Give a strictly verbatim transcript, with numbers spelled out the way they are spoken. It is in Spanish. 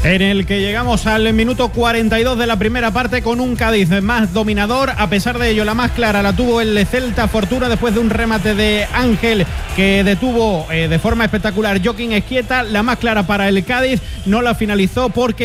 En el que llegamos al minuto cuarenta y dos de la primera parte con un Cádiz más dominador. A pesar de ello, la más clara la tuvo el Celta Fortuna después de un remate de Ángel que detuvo eh, de forma espectacular Joaquín Esquieta. La más clara para el Cádiz no la finalizó porque